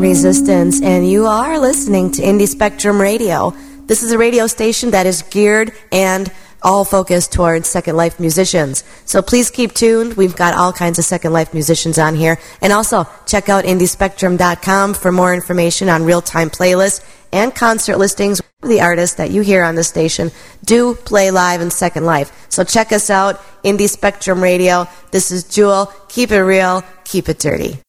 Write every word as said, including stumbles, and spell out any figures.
Resistance, and you are listening to Indie Spectrum Radio. This is a radio station that is geared and all focused towards Second Life musicians. So please keep tuned. We've got all kinds of Second Life musicians on here. And also, check out indie spectrum dot com for more information on real-time playlists and concert listings. The artists that you hear on the station do play live in Second Life. So check us out, Indie Spectrum Radio. This is Jewel. Keep it real. Keep it dirty.